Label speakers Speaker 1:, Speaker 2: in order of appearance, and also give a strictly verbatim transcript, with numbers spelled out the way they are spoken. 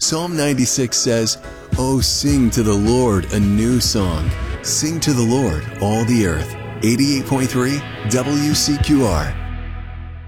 Speaker 1: Psalm ninety-six says, "Oh, sing to the Lord a new song. Sing to the Lord, all the earth." eighty-eight point three W C Q R.